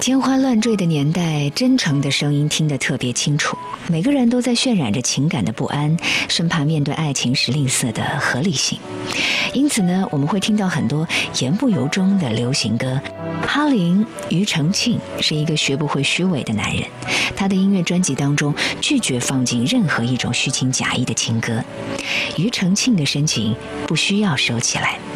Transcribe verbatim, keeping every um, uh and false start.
天花乱坠的年代，真诚的声音听得特别清楚，每个人都在渲染着情感的不安，生怕面对爱情时吝啬的合理性。因此呢，我们会听到很多言不由衷的流行歌。哈林庾澄庆是一个学不会虚伪的男人，他的音乐专辑当中拒绝放进任何一种虚情假意的情歌。庾澄庆的深情不需要收起来。